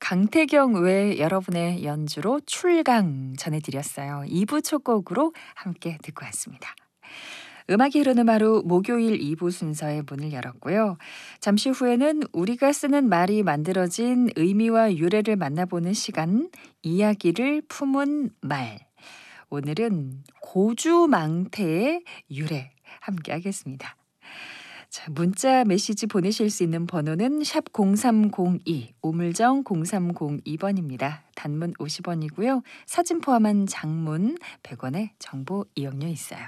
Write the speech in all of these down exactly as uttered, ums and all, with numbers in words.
강태경 외 여러분의 연주로 출강 전해드렸어요. 이 부 첫 곡으로 함께 듣고 왔습니다. 음악이 흐르는 하루 목요일 이 부 순서의 문을 열었고요. 잠시 후에는 우리가 쓰는 말이 만들어진 의미와 유래를 만나보는 시간, 이야기를 품은 말. 오늘은 고주망태의 유래 함께 하겠습니다. 자, 문자 메시지 보내실 수 있는 번호는 샵 공삼공이, 우물정 공삼공이 번입니다. 단문 오십 원이고요. 사진 포함한 장문 백 원의 정보 이용료 있어요.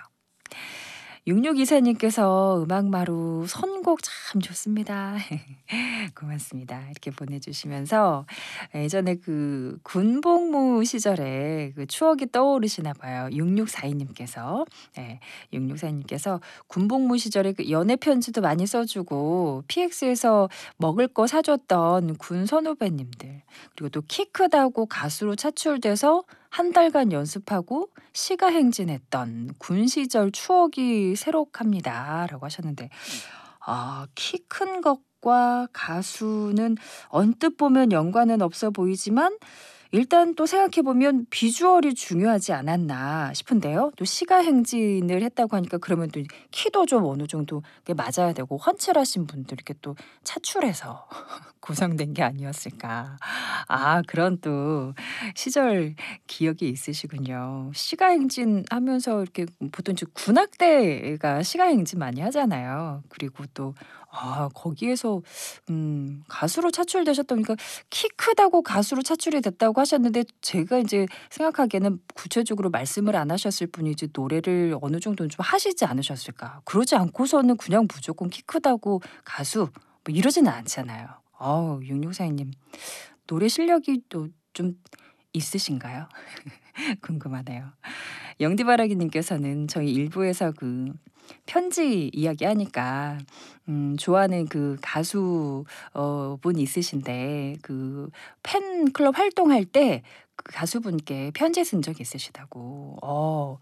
육육이사님께서 음악마루 선곡 참 좋습니다. 고맙습니다. 이렇게 보내주시면서 예전에 그 군복무 시절에 그 추억이 떠오르시나 봐요. 육육사이님께서 네, 육육사이님께서 군복무 시절에 그 연애 편지도 많이 써주고 피엑스에서 먹을 거 사줬던 군 선후배님들, 그리고 또 키 크다고 가수로 차출돼서 한 달간 연습하고 시가 행진했던 군 시절 추억이 새록합니다. 라고 하셨는데, 아, 키 큰 것과 가수는 언뜻 보면 연관은 없어 보이지만 일단 또 생각해보면 비주얼이 중요하지 않았나 싶은데요. 또 시가 행진을 했다고 하니까 그러면 또 키도 좀 어느 정도 맞아야 되고 훤칠하신 분들 이렇게 또 차출해서 구성된 게 아니었을까. 아, 그런 또 시절 기억이 있으시군요. 시가 행진 하면서 이렇게 보통 좀 군악대가 시가 행진 많이 하잖아요. 그리고 또 아, 거기에서 음, 가수로 차출되셨다니까 키 크다고 가수로 차출이 됐다고 하셨는데 제가 이제 생각하기에는 구체적으로 말씀을 안 하셨을 뿐이지 노래를 어느 정도는 좀 하시지 않으셨을까. 그러지 않고서는 그냥 무조건 키 크다고 가수 뭐 이러지는 않잖아요. 어우, 육육사이님 노래 실력이 또 좀 있으신가요? 궁금하네요. 영디바라기님께서는 저희 일부에서 그 편지 이야기하니까 음, 좋아하는 그 가수 어, 분 있으신데 그 팬클럽 활동할 때 그 가수분께 편지 쓴 적 있으시다고. 어,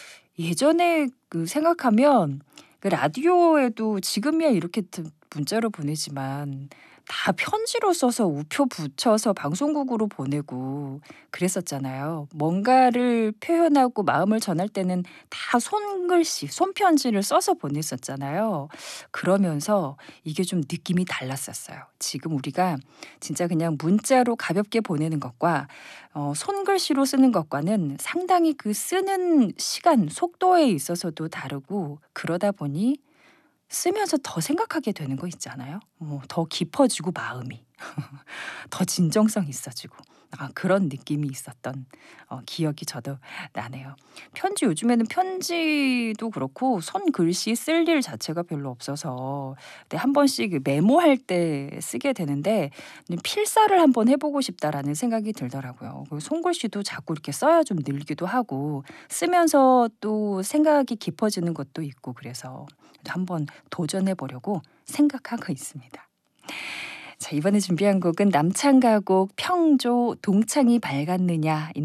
예전에 그 생각하면 그 라디오에도 지금이야 이렇게 문자로 보내지만 다 편지로 써서 우표 붙여서 방송국으로 보내고 그랬었잖아요. 뭔가를 표현하고 마음을 전할 때는 다 손글씨, 손편지를 써서 보냈었잖아요. 그러면서 이게 좀 느낌이 달랐었어요. 지금 우리가 진짜 그냥 문자로 가볍게 보내는 것과 어, 손글씨로 쓰는 것과는 상당히 그 쓰는 시간, 속도에 있어서도 다르고 그러다 보니 쓰면서 더 생각하게 되는 거 있잖아요. 뭐 더 깊어지고 마음이 더 진정성 있어지고 아, 그런 느낌이 있었던 어, 기억이 저도 나네요. 편지 요즘에는 편지도 그렇고 손글씨 쓸 일 자체가 별로 없어서 네, 한 번씩 메모할 때 쓰게 되는데 필사를 한번 해보고 싶다라는 생각이 들더라고요. 그리고 손글씨도 자꾸 이렇게 써야 좀 늘기도 하고 쓰면서 또 생각이 깊어지는 것도 있고 그래서 한번 도전해 보려고 생각하고 있습니다. 자, 이번에 준비한 곡은 남창가곡 평조 동창이 밝았느냐